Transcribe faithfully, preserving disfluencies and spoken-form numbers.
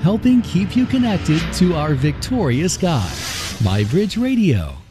helping keep you connected to our victorious God. MyBridge Radio.